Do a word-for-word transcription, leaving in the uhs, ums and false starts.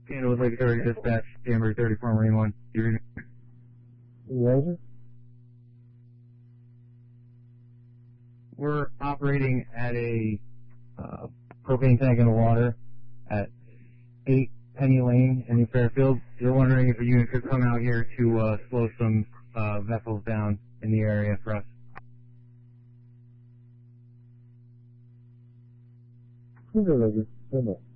Canada with Lake Authority Dispatch, Danbury thirty-four Marine one. You're Roger. We're operating at a uh, propane tank in the water at eight Penny Lane in New Fairfield. You're wondering if a unit could come out here to uh, slow some uh, vessels down in the area for us. Roger, Roger. Stand by.